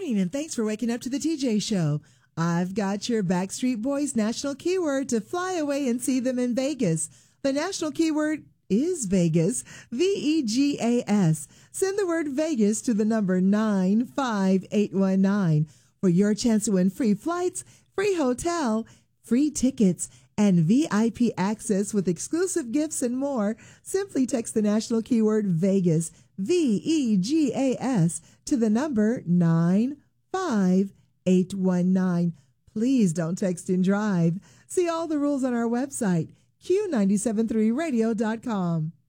morning, and thanks for waking up to the TJ Show. I've got your Backstreet Boys national keyword to fly away and see them in Vegas. The national keyword is Vegas, Vegas. Send the word Vegas to the number 95819 for your chance to win free flights, free hotel, free tickets, and VIP access with exclusive gifts and more. Simply text the national keyword Vegas, Vegas, to the number 95819. Please don't text and drive. See all the rules on our website, Q973radio.com.